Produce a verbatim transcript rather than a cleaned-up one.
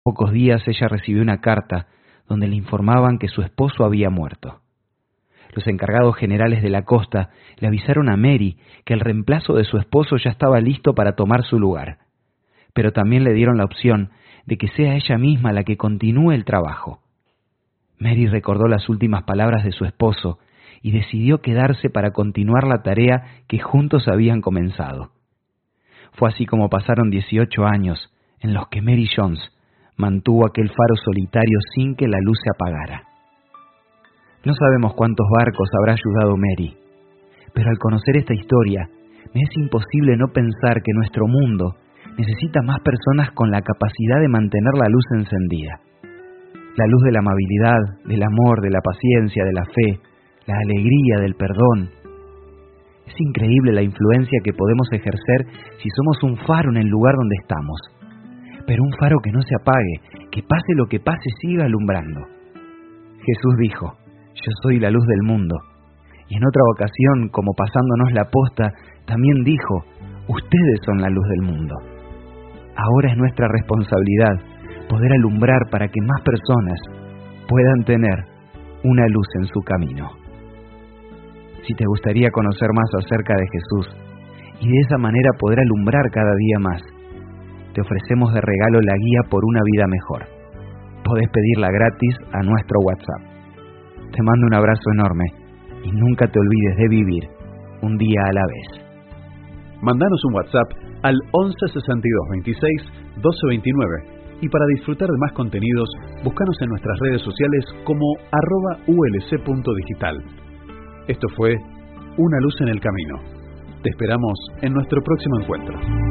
pocos días ella recibió una carta donde le informaban que su esposo había muerto. Los encargados generales de la costa le avisaron a Mary que el reemplazo de su esposo ya estaba listo para tomar su lugar, pero también le dieron la opción de que sea ella misma la que continúe el trabajo. Mary recordó las últimas palabras de su esposo y decidió quedarse para continuar la tarea que juntos habían comenzado. Fue así como pasaron dieciocho años en los que Mary Jones mantuvo aquel faro solitario sin que la luz se apagara. No sabemos cuántos barcos habrá ayudado Mary, pero al conocer esta historia, me es imposible no pensar que nuestro mundo necesita más personas con la capacidad de mantener la luz encendida. La luz de la amabilidad, del amor, de la paciencia, de la fe, la alegría, del perdón. Es increíble la influencia que podemos ejercer si somos un faro en el lugar donde estamos. Pero un faro que no se apague, que pase lo que pase, siga alumbrando. Jesús dijo: yo soy la luz del mundo. Y en otra ocasión, como pasándonos la posta, también dijo: ustedes son la luz del mundo. Ahora es nuestra responsabilidad poder alumbrar para que más personas puedan tener una luz en su camino. Si te gustaría conocer más acerca de Jesús y de esa manera poder alumbrar cada día más, te ofrecemos de regalo la guía por una vida mejor. Podés pedirla gratis a nuestro WhatsApp. Te mando un abrazo enorme y nunca te olvides de vivir un día a la vez. Mandanos un WhatsApp al once sesenta y dos veintiséis doce veintinueve y para disfrutar de más contenidos, búscanos en nuestras redes sociales como arroba ulc.digital. Esto fue Una Luz en el Camino. Te esperamos en nuestro próximo encuentro.